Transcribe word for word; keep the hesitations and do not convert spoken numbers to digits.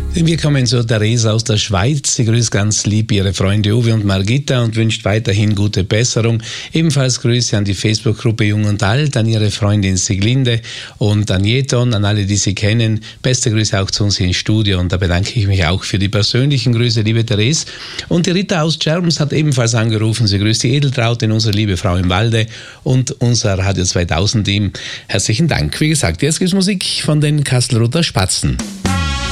Wir kommen zu Theresa aus der Schweiz. Sie grüßt ganz lieb ihre Freunde Uwe und Margita und wünscht weiterhin gute Besserung. Ebenfalls Grüße an die Facebook-Gruppe Jung und Alt, an ihre Freundin Siglinde und an Jeton, an alle, die sie kennen. Beste Grüße auch zu uns hier im Studio und da bedanke ich mich auch für die persönlichen Grüße, liebe Therese. Und die Rita aus Scherms hat ebenfalls angerufen. Sie grüßt die Edeltraute, unsere liebe Frau im Walde und unser Radio zweitausend Team. Herzlichen Dank. Wie gesagt, jetzt gibt's Musik von den Kastelruther Spatzen.